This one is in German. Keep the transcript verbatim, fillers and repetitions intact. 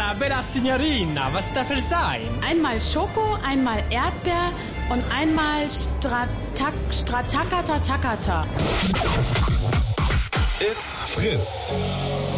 Bella, bella Signorina, was darf es sein? Einmal Schoko, einmal Erdbeer und einmal Stratak, Stratakata Takata. It's Fritz.